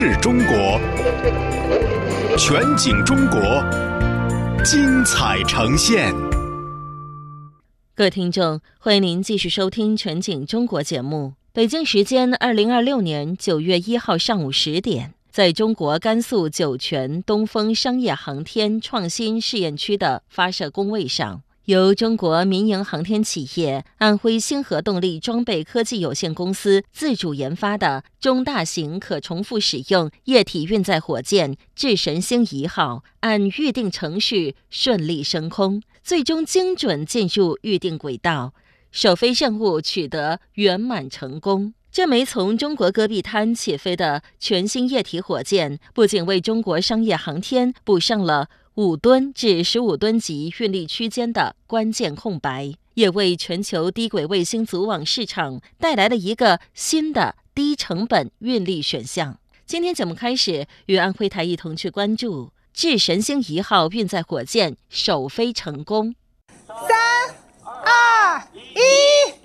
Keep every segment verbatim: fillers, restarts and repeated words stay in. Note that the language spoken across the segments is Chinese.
是中国，全景中国，精彩呈现。 各位听众，欢迎您继续收听全景中国节目。北京时间二零二六年九月一号上午十点，在中国甘肃酒泉东风商业航天创新试验区的发射工位上，由中国民营航天企业安徽星河动力装备科技有限公司自主研发的中大型可重复使用液体运载火箭智神星一号按预定程序顺利升空，最终精准进入预定轨道，首飞任务取得圆满成功。这枚从中国戈壁滩起飞的全新液体火箭，不仅为中国商业航天补上了五吨至十五吨级运力区间的关键空白，也为全球低轨卫星组网市场带来了一个新的低成本运力选项。今天节目开始，与安徽台一同去关注智神星一号运载火箭首飞成功。 三、二、一。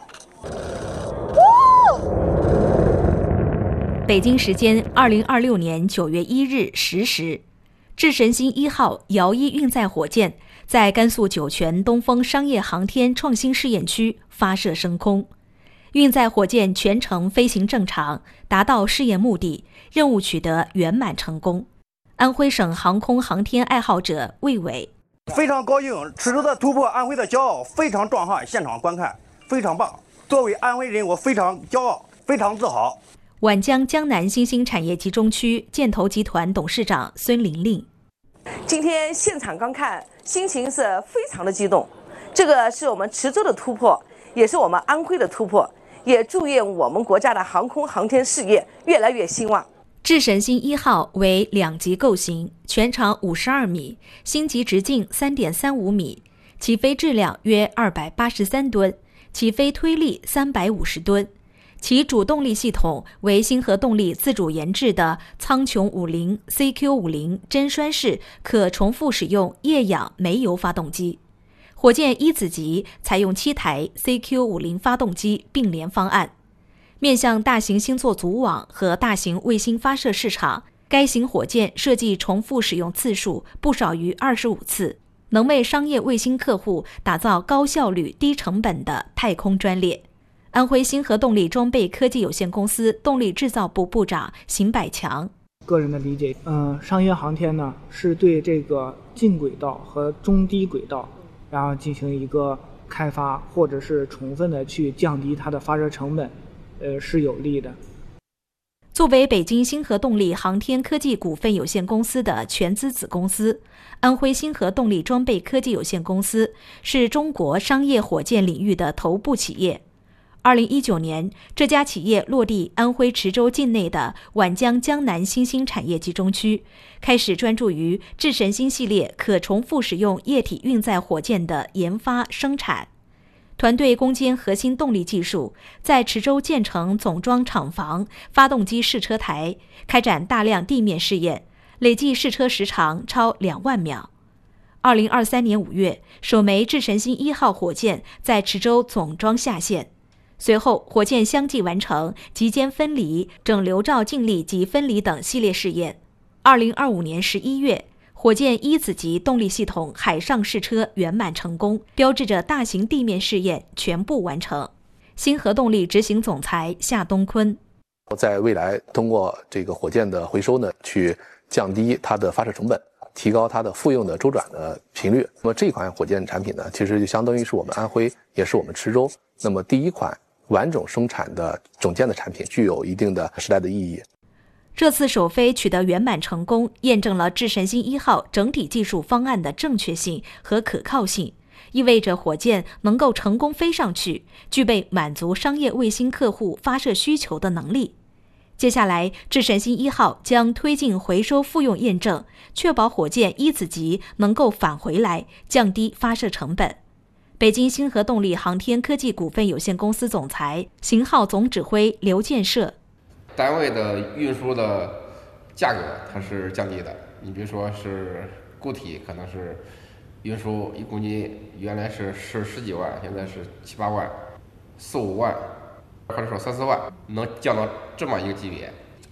北京时间二零二六年九月一日十时，智神星一号遥一运载火箭在甘肃酒泉东风商业航天创新试验区发射升空。运载火箭全程飞行正常，达到试验目的，任务取得圆满成功。安徽省航空航天爱好者魏伟： 非常高兴，池州的突破，安徽的骄傲，非常壮汉，现场观看非常棒。作为安徽人，我非常骄傲，非常自豪。 皖江江南新兴产业集中区建投集团董事长孙玲玲： 今天现场观看，心情是非常的激动。这个是我们池州的突破，也是我们安徽的突破，也祝愿我们国家的航空航天事业越来越兴旺。 智神星一号为两级构型，全长五十二米，星级直径 三点三五米，起飞质量约二百八十三吨，起飞推力三百五十吨。其主动力系统为星河动力自主研制的苍穹五零 C Q 五零 针栓式可重复使用液氧煤油发动机。火箭一子级采用七台 C Q 五零 发动机并联方案，面向大型星座组网和大型卫星发射市场，该型火箭设计重复使用次数不少于二十五次，能为商业卫星客户打造高效率、低成本的太空专列。安徽星河动力装备科技有限公司动力制造部部长邢百强： 个人的理解，嗯、呃，商业航天呢是对这个近轨道和中低轨道，然后进行一个开发，或者是充分的去降低它的发射成本，呃，是有利的。 作为北京星河动力航天科技股份有限公司的全资子公司，安徽星河动力装备科技有限公司是中国商业火箭领域的头部企业。二零一九年，这家企业落地安徽池州境内的皖江江南新兴产业集中区，开始专注于智神星系列可重复使用液体运载火箭的研发生产。团队攻坚核心动力技术，在池州建成总装厂房、发动机试车台，开展大量地面试验，累计试车时长超两万秒。二零二三年五月，首枚智神星一号火箭在池州总装下线。随后，火箭相继完成极间分离、整流罩静力及分离等系列试验。二零二五年十一月，火箭一子级动力系统海上试车圆满成功，标志着大型地面试验全部完成。星河动力执行总裁夏东坤： 在未来，通过这个火箭的回收呢，去降低它的发射成本，提高它的复用的周转的频率。那么这款火箭产品呢，其实就相当于是我们安徽，也是我们池州，那么第一款完整生产的种建的产品，具有一定的时代的意义。 这次首飞取得圆满成功，验证了智神星一号整体技术方案的正确性和可靠性，意味着火箭能够成功飞上去，具备满足商业卫星客户发射需求的能力。接下来，智神星一号将推进回收复用验证，确保火箭一子级能够返回来，降低发射成本。北京星河动力航天科技股份有限公司总裁、型号总指挥刘建设： 单位的运输的价格它是降低的，你比如说是固体，可能是运输一公斤原来是十十几万，现在是七八万、四五万，或者说三四万，能降到这么一个级别。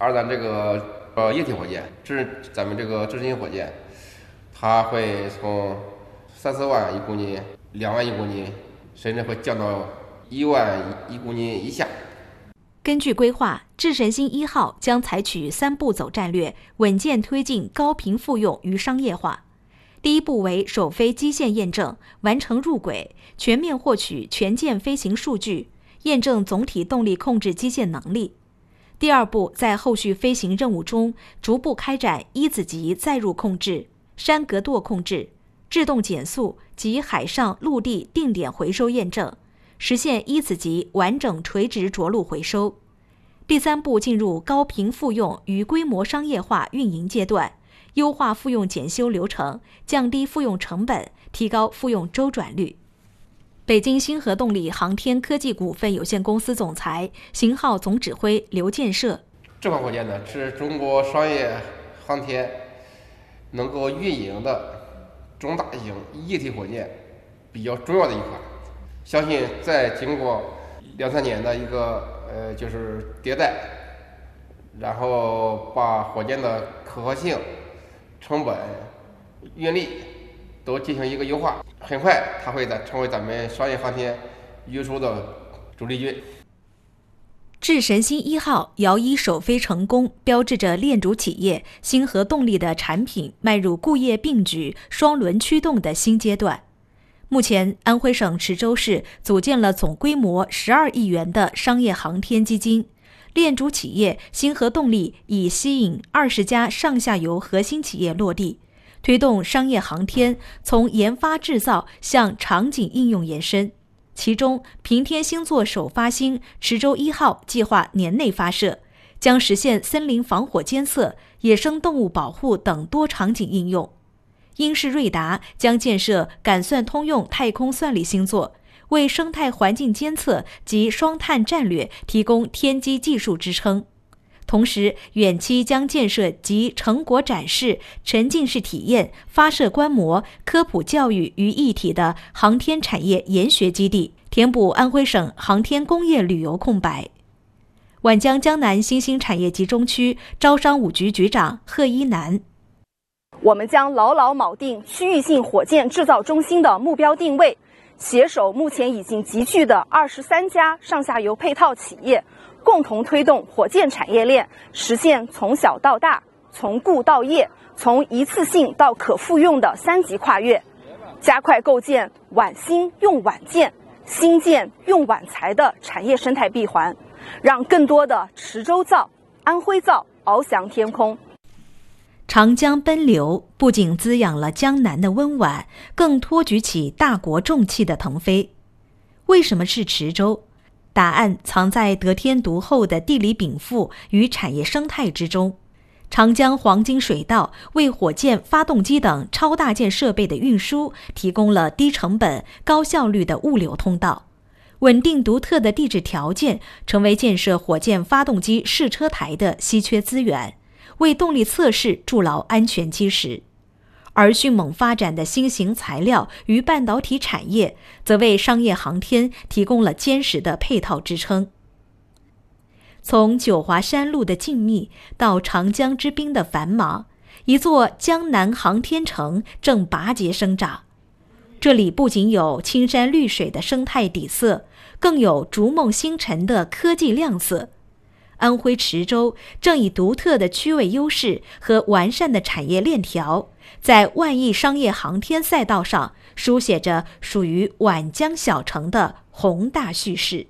二战这个呃液体火箭，这咱们这个制氢火箭，它会从三四万一公斤、两万一公斤，甚至会降到一万一公斤以下。 根据规划，智神星一号将采取三步走战略，稳健推进高频复用与商业化。第一步为首飞基线验证，完成入轨，全面获取全舰飞行数据，验证总体动力控制基线能力。第二步，在后续飞行任务中，逐步开展一子级载入控制、山格舵控制、制动减速及海上陆地定点回收验证，实现一子级完整垂直着陆回收。第三步进入高频复用与规模商业化运营阶段，优化复用检修流程，降低复用成本，提高复用周转率。北京星河动力航天科技股份有限公司总裁、型号总指挥刘建设： 这款火箭呢，是中国商业航天能够运营的中大型液体火箭比较重要的一款。相信在经过两三年的一个呃就是迭代，然后把火箭的可靠性、成本、运力都进行一个优化，很快它会在成为咱们商业航天运输的主力军。 智神星一号遥一首飞成功，标志着链主企业星河动力的产品迈入固业并举、双轮驱动的新阶段。目前，安徽省池州市组建了总规模十二亿元的商业航天基金，链主企业星河动力已吸引二十家上下游核心企业落地，推动商业航天从研发制造向场景应用延伸。其中，平天星座首发星池州一号计划年内发射，将实现森林防火监测、野生动物保护等多场景应用。英仕瑞达将建设感算通用太空算力星座，为生态环境监测及双碳战略提供天基技术支撑。同时，远期将建设集成果展示、沉浸式体验、发射观摩、科普教育于一体的航天产业研学基地，填补安徽省航天工业旅游空白。皖江江南新兴产业集中区招商五局局长贺一楠： 我们将牢牢铆定区域性火箭制造中心的目标定位，携手目前已经集聚的二十三家上下游配套企业，共同推动火箭产业链实现从小到大、从固到业、从一次性到可复用的三级跨越，加快构建皖新用皖建、新建用皖材的产业生态闭环，让更多的池州造、安徽造翱翔天空。 长江奔流不仅滋养了江南的温婉，更托举起大国重器的腾飞。为什么是池州？答案藏在得天独厚的地理禀赋与产业生态之中。长江黄金水道为火箭发动机等超大件设备的运输提供了低成本、高效率的物流通道。稳定独特的地质条件成为建设火箭发动机试车台的稀缺资源，为动力测试筑牢安全基石。而迅猛发展的新型材料与半导体产业，则为商业航天提供了坚实的配套支撑。从九华山路的静谧到长江之滨的繁忙，一座江南航天城正拔节生长。这里不仅有青山绿水的生态底色，更有逐梦星辰的科技亮色。安徽池州正以独特的区位优势和完善的产业链条，在万亿商业航天赛道上书写着属于皖江小城的宏大叙事。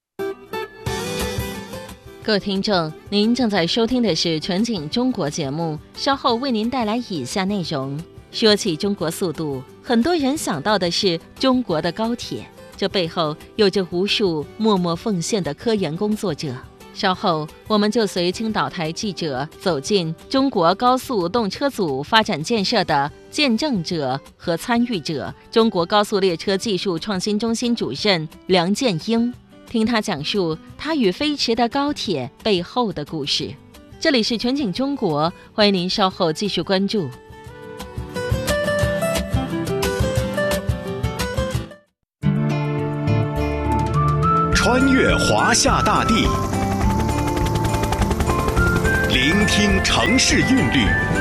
各位听众，您正在收听的是全景中国节目，稍后为您带来以下内容。说起中国速度，很多人想到的是中国的高铁，这背后有着无数默默奉献的科研工作者。稍后，我们就随青岛台记者走进中国高速动车组发展建设的见证者和参与者——中国高速列车技术创新中心主任梁建英，听他讲述他与飞驰的高铁背后的故事。这里是全景中国，欢迎您稍后继续关注。 穿越华夏大地， 聆听城市韵律，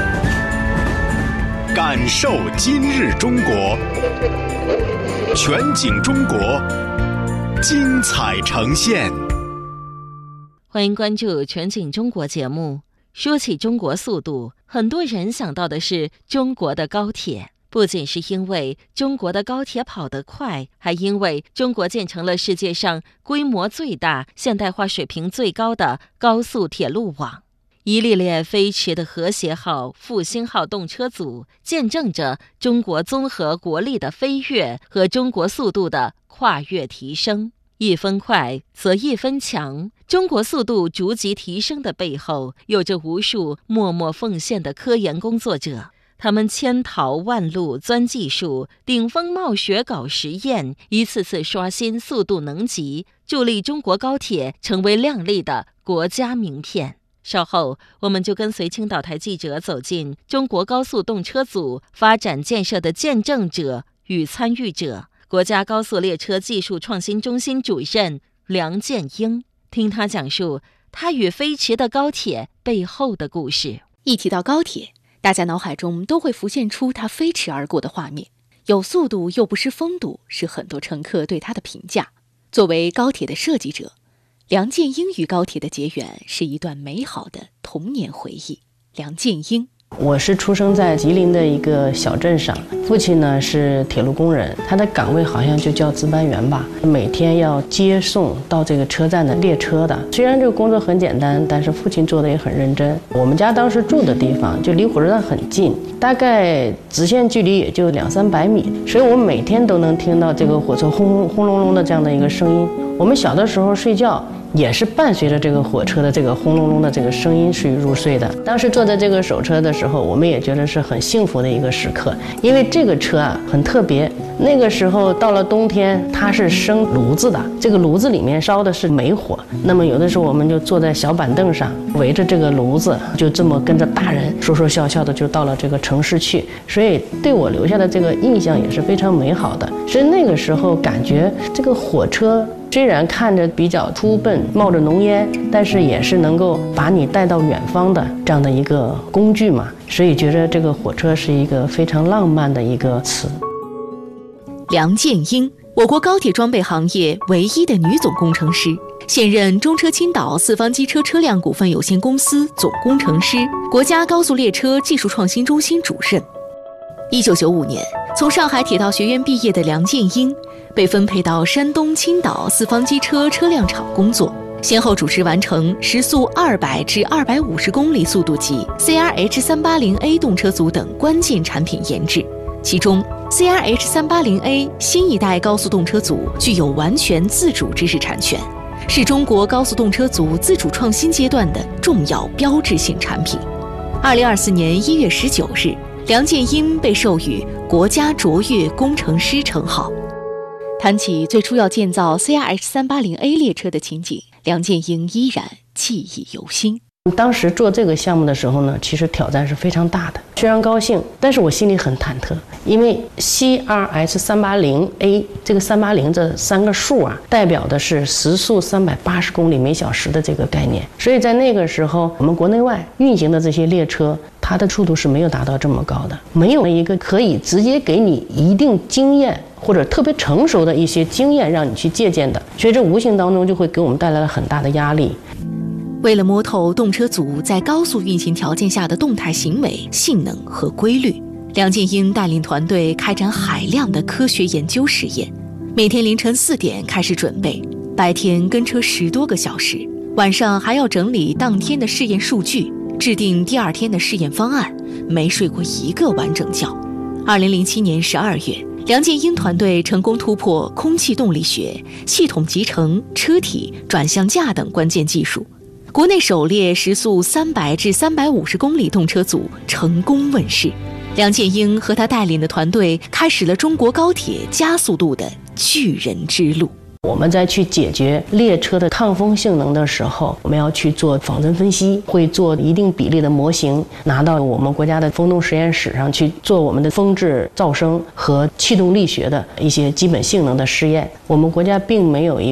感受今日中国。全景中国，精彩呈现。 欢迎关注全景中国节目。说起中国速度，很多人想到的是中国的高铁。不仅是因为中国的高铁跑得快，还因为中国建成了世界上规模最大、现代化水平最高的高速铁路网。一列列飞驰的和谐号、复兴号动车组，见证着中国综合国力的飞跃和中国速度的跨越提升。一分快则一分强，中国速度逐级提升的背后，有着无数默默奉献的科研工作者。他们千淘万漉钻技术，顶风冒雪搞实验，一次次刷新速度能级，助力中国高铁成为亮丽的国家名片。稍后，我们就跟随青岛台记者走进中国高速动车组发展建设的见证者与参与者——国家高速列车技术创新中心主任梁建英，听他讲述他与飞驰的高铁背后的故事。 一提到高铁，大家脑海中都会浮现出它飞驰而过的画面，有速度又不失风度，是很多乘客对它的评价。作为高铁的设计者，梁建英与高铁的结缘是一段美好的童年回忆。梁建英， 我是出生在吉林的一个小镇上，父亲呢是铁路工人，他的岗位好像就叫值班员吧，每天要接送到这个车站的列车的。虽然这个工作很简单，但是父亲做的也很认真。我们家当时住的地方就离火车站很近，大概直线距离也就两三百米，所以我们每天都能听到这个火车轰轰轰隆隆的这样的一个声音。我们小的时候睡觉也是伴随着这个火车的这个轰隆隆的这个声音去入睡的。当时坐在这个首车的时候，我们也觉得是很幸福的一个时刻，因为这个车啊很特别。那个时候到了冬天，它是生炉子的，这个炉子里面烧的是煤火。那么有的时候我们就坐在小板凳上，围着这个炉子，就这么跟着大人说说笑笑的就到了这个城市去。所以对我留下的这个印象也是非常美好的。所以那个时候感觉这个火车虽然看着比较粗笨，冒着浓烟，但是也是能够把你带到远方的这样的一个工具嘛，所以觉得这个火车是一个非常浪漫的一个词。 梁建英，我国高铁装备行业唯一的女总工程师，现任中车青岛四方机车车辆股份有限公司总工程师，国家高速列车技术创新中心主任。一九九五年，从上海铁道学院毕业的梁建英被分配到山东青岛四方机车车辆厂工作，先后主持完成时速二百至二百五十公里速度级 C R H 三八零A 动车组等关键产品研制。其中 C R H 三八零A 新一代高速动车组具有完全自主知识产权，是中国高速动车组自主创新阶段的重要标志性产品。二零二四年一月十九日，梁建英被授予国家卓越工程师称号。谈起最初要建造 C R H 三八零A 列车的情景，梁建英依然记忆犹新。 当时做这个项目的时候呢，其实挑战是非常大的，虽然高兴，但是我心里很忐忑，因为 C R H 三八零A 这个三八零这三个数啊，代表的是时速三百八十公里每小时的这个概念，所以在那个时候，我们国内外运行的这些列车，它的速度是没有达到这么高的，没有一个可以直接给你一定经验或者特别成熟的一些经验让你去借鉴的，所以这无形当中就会给我们带来了很大的压力。 为了摸透动车组在高速运行条件下的动态行为、性能和规律，梁建英带领团队开展海量的科学研究实验。每天凌晨四点开始准备，白天跟车十多个小时，晚上还要整理当天的试验数据，制定第二天的试验方案，没睡过一个完整觉。二零零七年十二月，梁建英团队成功突破空气动力学、系统集成、车体、转向架等关键技术。国内首列时速三百至三百五十公里动车组成功问世，梁建英和他带领的团队开始了中国高铁加速度的巨人之路。 我们在去解决列车的抗风性能的时候，我们要去做仿真分析，会做一定比例的模型，拿到我们国家的风动实验室上去做我们的风质噪声和气动力学的一些基本性能的试验。我们国家并没有一个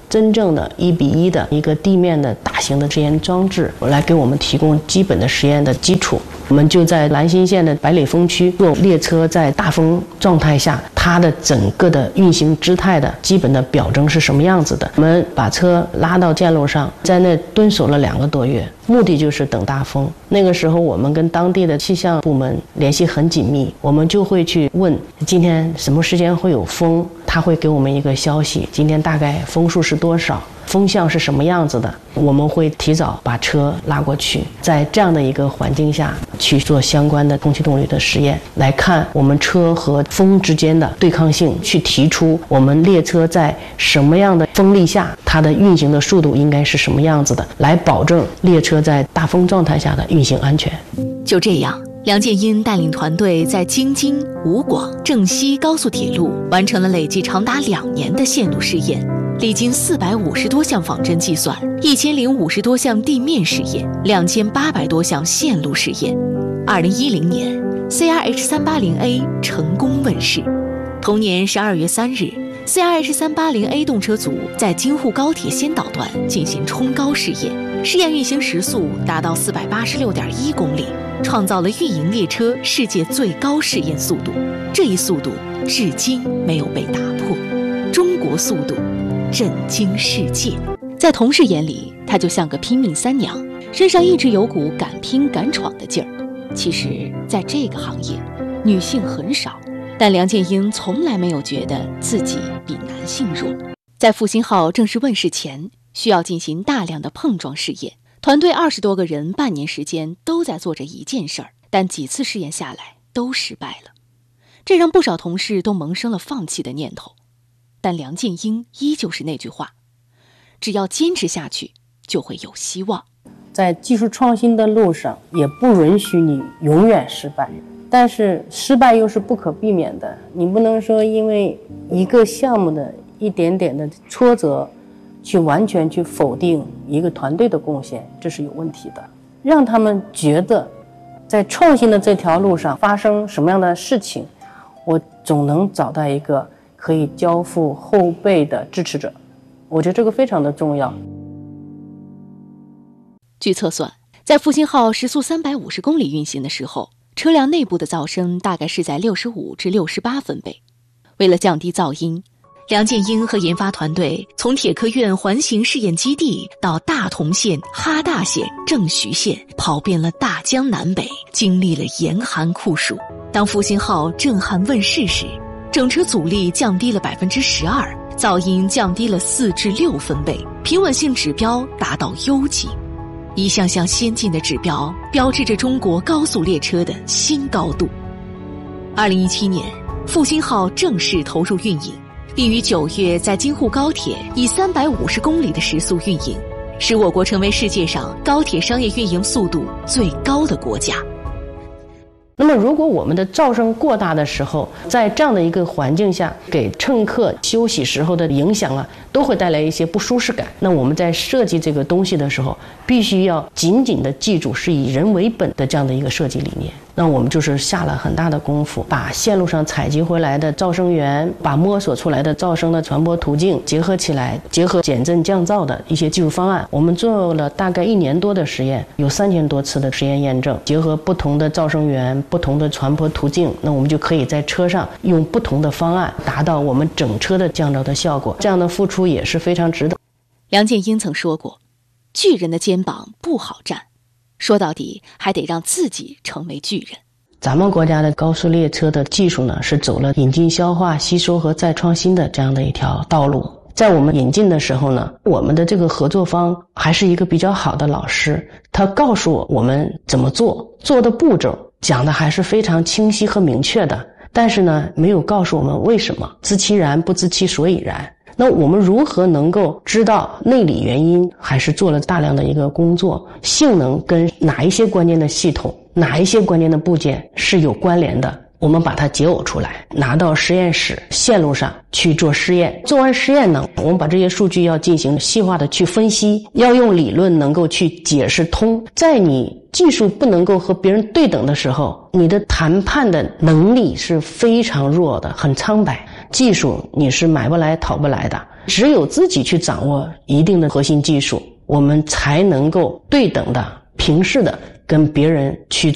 真正的一比一的一个地面的大型的实验装置，来给我们提供基本的实验的基础。我们就在兰新县的百里风区做列车在大风状态下它的整个的运行姿态的基本的表征是什么样子的。我们把车拉到线路上，在那蹲守了两个多月，目的就是等大风。那个时候我们跟当地的气象部门联系很紧密，我们就会去问今天什么时间会有风，他会给我们一个消息，今天大概风速是多少，风向是什么样子的，我们会提早把车拉过去，在这样的一个环境下去做相关的空气动力的实验，来看我们车和风之间的对抗性，去提出我们列车在什么样的风力下它的运行的速度应该是什么样子的，来保证列车在大风状态下的运行安全。 就这样，梁建英带领团队在京津、武广、郑西高速铁路完成了累计长达两年的线路试验，历经四百五十多项仿真计算，一千零五十多项地面试验，两千八百多项线路试验。二零一零年 ，C R H 三八零 A 成功问世。同年十二月三日 ，C R H 三八零 A 动车组在京沪高铁先导段进行冲高试验，试验运行时速达到四百八十六点一公里，创造了运营列车世界最高试验速度。这一速度至今没有被打破，中国速度震惊世界。在同事眼里，她就像个拼命三娘，身上一直有股敢拼敢闯的劲儿。其实，在这个行业，女性很少，但梁建英从来没有觉得自己比男性弱。在复兴号正式问世前，需要进行大量的碰撞试验，团队二十多个人，半年时间都在做着一件事儿，但几次试验下来都失败了，这让不少同事都萌生了放弃的念头。但梁建英依旧是那句话，只要坚持下去，就会有希望。 在技术创新的路上，也不允许你永远失败，但是失败又是不可避免的。你不能说因为一个项目的一点点的挫折，去完全去否定一个团队的贡献，这是有问题的。让他们觉得，在创新的这条路上发生什么样的事情，我总能找到一个可以交付后辈的支持者，我觉得这个非常的重要。 据测算，在复兴号时速三百五十公里运行的时候，车辆内部的噪声大概是在六十五至六十八分贝。为了降低噪音，梁建英和研发团队从铁科院环形试验基地到大同县、哈大县、郑徐县，跑遍了大江南北，经历了严寒酷暑。当复兴号震撼问世时，整车阻力降低了百分之十二，噪音降低了四至六分贝，平稳性指标达到优级。一项项先进的指标标志着中国高速列车的新高度。二零一七年，复兴号正式投入运营，并于九月在京沪高铁以三百五十公里的时速运营，使我国成为世界上高铁商业运营速度最高的国家。 那么如果我们的噪声过大的时候，在这样的一个环境下，给乘客休息时候的影响啊，都会带来一些不舒适感。那我们在设计这个东西的时候，必须要紧紧的记住是以人为本的这样的一个设计理念。那我们就是下了很大的功夫，把线路上采集回来的噪声源，把摸索出来的噪声的传播途径结合起来，结合减震降噪的一些技术方案，我们做了大概一年多的实验，有三千多次的实验验证，结合不同的噪声源、不同的传播途径，那我们就可以在车上用不同的方案达到我们整车的降噪的效果。这样的付出也是非常值得。 梁建英曾说过，巨人的肩膀不好站，说到底还得让自己成为巨人。 咱们国家的高速列车的技术呢，是走了引进、消化、吸收和再创新的这样的一条道路。在我们引进的时候呢，我们的这个合作方还是一个比较好的老师，他告诉我我们怎么做，做的步骤讲的还是非常清晰和明确的，但是呢，没有告诉我们为什么，知其然不知其所以然。那我们如何能够知道内里原因？还是做了大量的一个工作，性能跟哪一些关键的系统、哪一些关键的部件是有关联的，我们把它解耦出来，拿到实验室线路上去做实验。做完实验呢，我们把这些数据要进行细化的去分析，要用理论能够去解释通。在你技术不能够和别人对等的时候，你的谈判的能力是非常弱的，很苍白。 技术你是买不来讨不来的，只有自己去掌握一定的核心技术，我们才能够对等的、平视的跟别人去